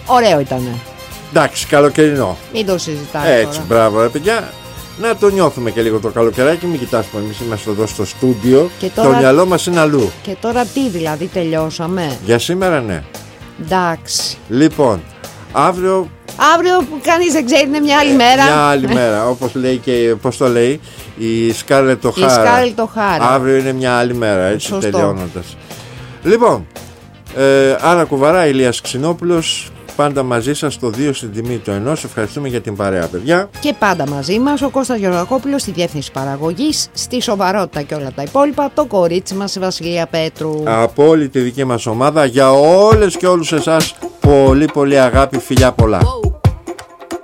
Ωραίο ήτανε. Εντάξει, καλοκαιρινό. Μην το συζητάμε. Έτσι, μπράβο, ρε παιδιά. Να το νιώθουμε και λίγο το καλοκαιράκι. Μην κοιτάς που εμείς είμαστε εδώ στο στούντιο. Τώρα... Το μυαλό μας είναι αλλού. Και τώρα τι, δηλαδή, τελειώσαμε? Για σήμερα, ναι. Εντάξει. Λοιπόν, αύριο που κανείς δεν ξέρει, είναι μια άλλη μέρα. Μια άλλη μέρα, όπως λέει και, πώς το λέει, η Σκάρλετ Οχάρα. Αύριο είναι μια άλλη μέρα, έτσι. Σωστό. Τελειώνοντας. Λοιπόν, Άννα Κουβαρά, Ηλίας Ξινόπουλος, πάντα μαζί σας στο 2 στην τιμή του 1. Ευχαριστούμε για την παρέα, παιδιά. Και πάντα μαζί μας ο Κώστας Γεωργακόπουλος στη διεύθυνση παραγωγής, στη σοβαρότητα και όλα τα υπόλοιπα, το κορίτσι μας η Βασιλεία Πέτρου. Από όλη τη δική μας ομάδα, για όλες και όλους εσάς, πολύ πολύ αγάπη, φιλιά πολλά.